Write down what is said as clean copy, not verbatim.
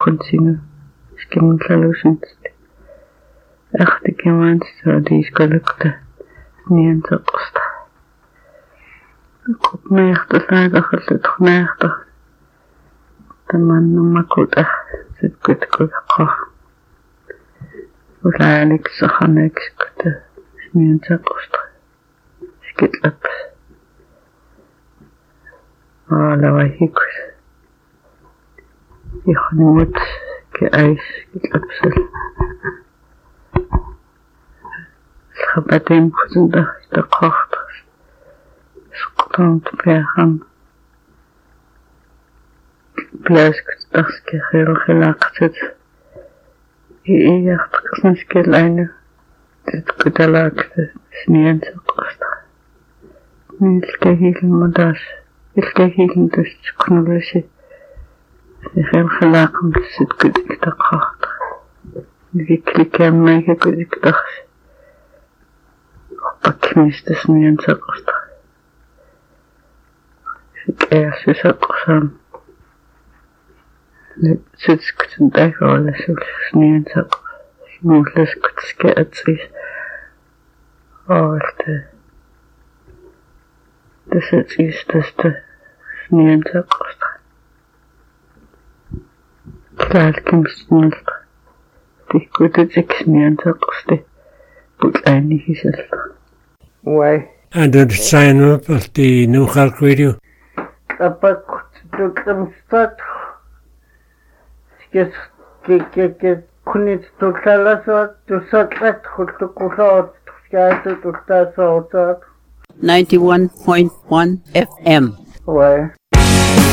kunsinga skimlalusin artikiman saadiskalukta nientaqsta qopmeertalaaqarlutornaartar tamannummakuta sitkutkuqa ulaaliksaxanakskuta nientaqsta skitlap alawaikus يخنوت كأيس كتلبسل الخباتين بخزنده تقاخت سقطان تباخن بلاسك تدخسك خير خلاقتت يختقصن سكيل عينه تتكتلاك سنين سقصت من الكهيل المداس الكهيل ندس تكنولوشي خير خلاقم تسد كدك تقاخت ذيك لكام مايكا كدك تخش وطاك ميستسنين سقصت فيك اياسو سقصان سدسك تندايك ولا سنين سقص مولسك تسكي اتسيس قلت تسيس تست سنين سقصت كالكم سنلت تيكوت تكسنين تقصتي بطلعني في سلت واي أنت تساين بلتي نوخالك فيديو أبقى تكتم ستاتخ سكيس كنت تكتلاسات تساتلت خلت كوشات تخشايت تكتاسات 91.1 FM. واي